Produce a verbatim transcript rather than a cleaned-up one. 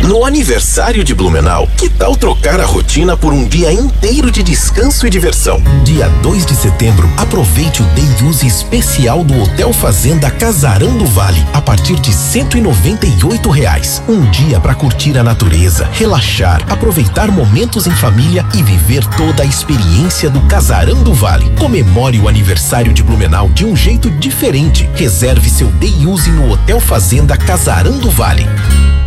No aniversário de Blumenau, que tal trocar a rotina por um dia inteiro de descanso e diversão? Dia dois de setembro, aproveite o Day Use especial do Hotel Fazenda Casarão do Vale, a partir de cento e noventa e oito reais. Um dia para curtir a natureza, relaxar, aproveitar momentos em família e viver toda a experiência do Casarão do Vale. Comemore o aniversário de Blumenau de um jeito diferente. Reserve seu Day Use no Hotel Fazenda Casarão do Vale.